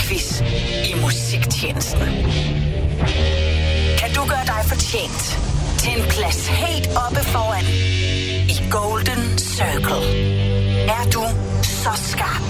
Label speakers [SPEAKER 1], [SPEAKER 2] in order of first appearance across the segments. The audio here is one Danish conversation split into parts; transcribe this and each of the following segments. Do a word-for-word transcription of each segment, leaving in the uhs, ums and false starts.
[SPEAKER 1] quiz i musiktjenesten. Kan du gøre dig fortjent til en plads helt oppe foran i Golden Circle? Er du så skarp?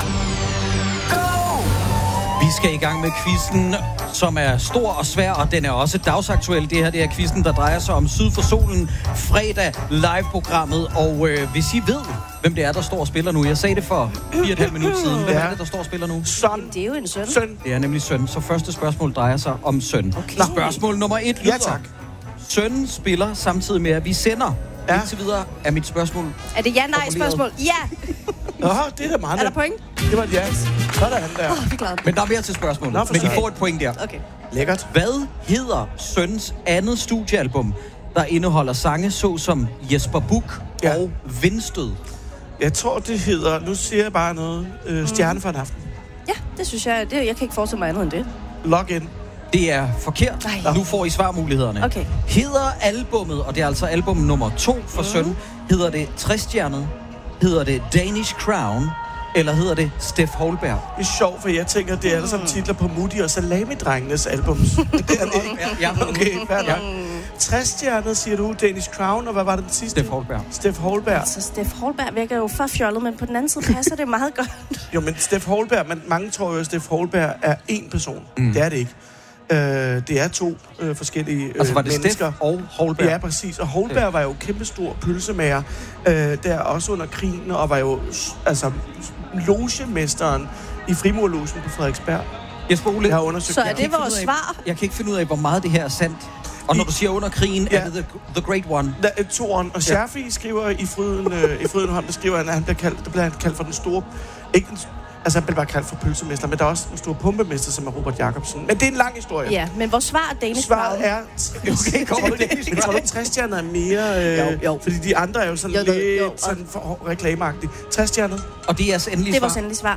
[SPEAKER 1] Go!
[SPEAKER 2] Vi skal i gang med quizzen, som er stor og svær, og den er også dagsaktuel. Det her det er quizzen, der drejer sig om Syd for Solen, fredag live-programmet. Og øh, hvis I ved, hvem det er, der står og spiller nu. Jeg sagde det for fire og et halvt minut siden. Hvem ja. er det, der står og spiller nu?
[SPEAKER 3] Søn.
[SPEAKER 4] Det er jo en søn.
[SPEAKER 3] Søn.
[SPEAKER 2] Det er nemlig søn. Så første spørgsmål drejer sig om søn.
[SPEAKER 4] Okay.
[SPEAKER 2] Spørgsmål nummer et lyder.
[SPEAKER 3] Ja, tak.
[SPEAKER 2] Sønnen spiller samtidig med, at vi sender. Ja. Indtil videre er mit spørgsmål.
[SPEAKER 4] Er det ja-nej-spørgsmål? Ja!
[SPEAKER 3] Nå, det er da meget.
[SPEAKER 4] Er der point?
[SPEAKER 3] Det var et ja. Sådan der.
[SPEAKER 4] Åh, oh, vi er glade.
[SPEAKER 2] Men der er mere til spørgsmålet.
[SPEAKER 3] Nå,
[SPEAKER 2] Men I
[SPEAKER 3] så.
[SPEAKER 2] får et point der.
[SPEAKER 4] Okay.
[SPEAKER 3] Lækkert.
[SPEAKER 2] Hvad hedder søns andet studiealbum, der indeholder sange såsom Jesper Buch
[SPEAKER 3] Ja.
[SPEAKER 2] og Vindstød?
[SPEAKER 3] Jeg tror, det hedder, nu siger jeg bare noget, øh, Stjerne for en aften.
[SPEAKER 4] Ja, det synes jeg, det, jeg kan ikke forestille mig andet end det.
[SPEAKER 3] Log in.
[SPEAKER 2] Det er forkert.
[SPEAKER 4] Nej.
[SPEAKER 2] Nu får I svarmulighederne.
[SPEAKER 4] Okay.
[SPEAKER 2] Hedder albummet, og det er altså album nummer to for mm. søn, hedder det Trestjernet, hedder det Danish Crown, eller hedder det Steff Holberg?
[SPEAKER 3] Det er sjovt, for jeg tænker, det er alle sammen titler på Moody og Salami-drengenes albums. Det er det ikke.
[SPEAKER 2] Ja,
[SPEAKER 3] Okay, fair
[SPEAKER 2] ja.
[SPEAKER 3] nok. Trestjernet, siger du, Danish Crown, og hvad var det den sidste?
[SPEAKER 2] Steff Holberg.
[SPEAKER 3] Steff Holberg.
[SPEAKER 4] Så Steff Holberg virker jo for fjollet, men på den anden side passer det meget godt.
[SPEAKER 3] Jo, men Steff Holberg, men mange tror jo, at Steff Holberg er én person. Mm. Det er det ikke. Uh, det er to uh, forskellige uh,
[SPEAKER 2] Altså var det
[SPEAKER 3] mennesker.
[SPEAKER 2] Steff og Holberg?
[SPEAKER 3] Ja, præcis. Og Holberg var jo kæmpestor pølsemager, uh, der også under krigen, og var jo altså logemesteren i Frimurlogen på Frederiksberg.
[SPEAKER 2] Jesper Ole,
[SPEAKER 3] Jeg har undersøgt
[SPEAKER 4] Så er
[SPEAKER 3] det.
[SPEAKER 4] det vores svar?
[SPEAKER 2] jeg kan ikke finde ud af, hvor meget det her er sandt. Og når
[SPEAKER 3] I-
[SPEAKER 2] du siger under krigen,
[SPEAKER 3] Ja.
[SPEAKER 2] er det the, the Great One?
[SPEAKER 3] Der er toeren, og Scherfi skriver i Fryden, øh, i Frydenholm, der skriver han, at han bliver kaldt, der bliver han kaldt for den store, ikke den, altså han bliver bare kaldt for pølsemester, men der er også den store pumpemester, som er Robert Jacobsen. Men det er en lang historie.
[SPEAKER 4] Ja, men vores svar er Danish Crown.
[SPEAKER 3] Svaret er...
[SPEAKER 2] Okay, kom med det.
[SPEAKER 3] Jeg tror, at trestjernet er mere... Øh,
[SPEAKER 4] Jo, jo.
[SPEAKER 3] Fordi de andre er jo sådan
[SPEAKER 4] Jo, jo,
[SPEAKER 3] lidt
[SPEAKER 4] jo, og-
[SPEAKER 3] sådan for reklameagtige. Trestjernet.
[SPEAKER 2] Og det er jeres endelige
[SPEAKER 4] Det er
[SPEAKER 2] svar?
[SPEAKER 4] vores endelige svar.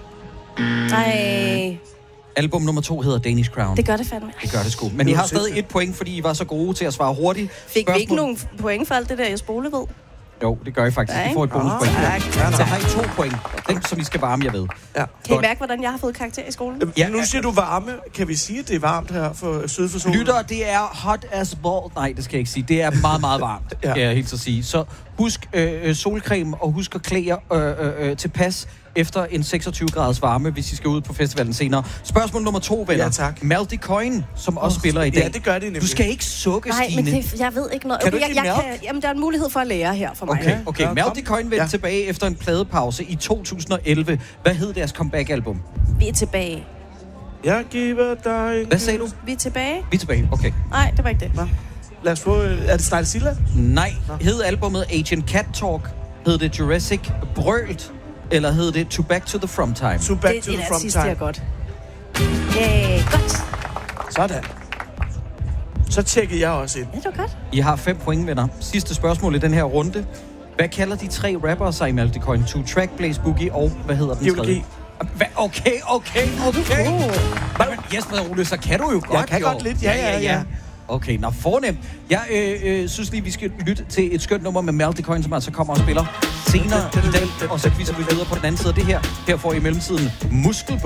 [SPEAKER 4] Nej,
[SPEAKER 2] Album nummer to hedder Danish Crown.
[SPEAKER 4] det gør det fandme.
[SPEAKER 2] Det gør det sgu. Men
[SPEAKER 3] Det
[SPEAKER 2] I
[SPEAKER 3] var
[SPEAKER 2] har stadig
[SPEAKER 3] sindssygt.
[SPEAKER 2] et point, fordi I var så gode til at svare hurtigt.
[SPEAKER 4] Fik vi ikke nogen point for alt det der, jeg spole ved?
[SPEAKER 2] Jo, det gør I faktisk.
[SPEAKER 4] Ja,
[SPEAKER 2] I får et bonuspoint.
[SPEAKER 3] Ah,
[SPEAKER 2] der.
[SPEAKER 3] tak. Ja,
[SPEAKER 2] Så
[SPEAKER 3] nej.
[SPEAKER 2] har I to point. Den, som I skal varme jer ved.
[SPEAKER 3] Ja.
[SPEAKER 4] Kan I mærke, hvordan jeg har fået karakter i skolen?
[SPEAKER 3] Ja,
[SPEAKER 2] Ja,
[SPEAKER 3] nu
[SPEAKER 2] ja.
[SPEAKER 3] siger du varme. Kan vi sige, at det er varmt her for syd for solen?
[SPEAKER 2] Lytter, det er hot as ball. Nej, det skal jeg ikke sige. Det er meget, meget varmt,
[SPEAKER 3] Ja.
[SPEAKER 2] kan jeg helt så sige. Så husk øh, solcreme, og husk at klæde jer øh, øh, øh, tilpas efter en seksogtyve graders varme, hvis I skal ud på festivalen senere. Spørgsmål nummer to, venner.
[SPEAKER 3] Ja, tak.
[SPEAKER 2] Maldi Coin, som også spiller i dag.
[SPEAKER 3] Ja, det gør det nemlig.
[SPEAKER 2] Du skal ikke sukke,
[SPEAKER 4] Nej, men
[SPEAKER 2] Stine.
[SPEAKER 4] det, jeg ved ikke noget.
[SPEAKER 2] Kan du
[SPEAKER 4] Okay,
[SPEAKER 2] ikke
[SPEAKER 4] jeg, jeg
[SPEAKER 2] lide
[SPEAKER 4] kan, jamen, der er en mulighed for at lære her for mig.
[SPEAKER 2] Okay,
[SPEAKER 3] Ja,
[SPEAKER 2] okay.
[SPEAKER 3] ja,
[SPEAKER 2] Maldi
[SPEAKER 3] kom.
[SPEAKER 2] Coin vendte
[SPEAKER 3] Ja.
[SPEAKER 2] tilbage efter en pladepause i to tusind og elleve. Hvad hed deres comeback-album?
[SPEAKER 4] Vi er tilbage.
[SPEAKER 3] Jeg giver dig en...
[SPEAKER 2] Hvad sagde du?
[SPEAKER 4] Vi er tilbage?
[SPEAKER 2] Vi er tilbage. Okay.
[SPEAKER 4] Nej, det var ikke det.
[SPEAKER 3] Nå. Lad os få... øh, Er det Snegl Silla?
[SPEAKER 2] Nej. Hed albumet Agent Cat Talk? Hed det Jurassic Brølt? Eller hed det To Back to the From Time?
[SPEAKER 3] To back
[SPEAKER 4] Det,
[SPEAKER 3] to
[SPEAKER 4] det
[SPEAKER 3] the
[SPEAKER 4] er
[SPEAKER 3] from
[SPEAKER 4] sidste, jeg
[SPEAKER 3] time.
[SPEAKER 4] godt. Yeah, godt.
[SPEAKER 3] Sådan. Så tjekkede jeg også ind.
[SPEAKER 4] Ja, det var godt.
[SPEAKER 2] I har fem point, venner. Sidste spørgsmål i den her runde. Hvad kalder de tre rappere sig i Maldi Coin? Two Track, Blaze Boogie og hvad hedder den
[SPEAKER 3] Geologi.
[SPEAKER 2] tredje? Hva? Okay, okay, okay.
[SPEAKER 4] Oh.
[SPEAKER 2] Men Jesper Ole, så kan du jo godt,
[SPEAKER 3] Jeg kan
[SPEAKER 2] jo.
[SPEAKER 3] godt lidt, ja, ja, ja.
[SPEAKER 2] Okay, nå, fornemt. Jeg øh, øh, synes lige, vi skal lytte til et skønt nummer med Maldi Coin, som altså kommer og spiller senere i dag. Og så quizzer vi videre på den anden side af det her. Her får I i mellemtiden Muskel